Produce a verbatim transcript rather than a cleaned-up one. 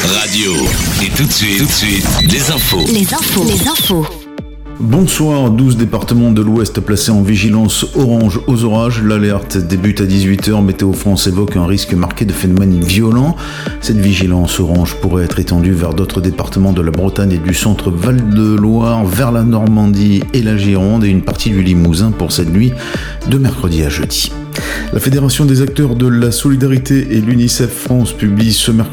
Radio. Et tout de suite, tout de suite, les infos. Les infos. Les infos. Bonsoir, douze départements de l'Ouest placés en vigilance orange aux orages. L'alerte débute à dix-huit heures. Météo France évoque un risque marqué de phénomènes violents. Cette vigilance orange pourrait être étendue vers d'autres départements de la Bretagne et du centre Val-de-Loire, vers la Normandie et la Gironde et une partie du Limousin pour cette nuit de mercredi à jeudi. La Fédération des acteurs de la solidarité et l'UNICEF France publient ce mercredi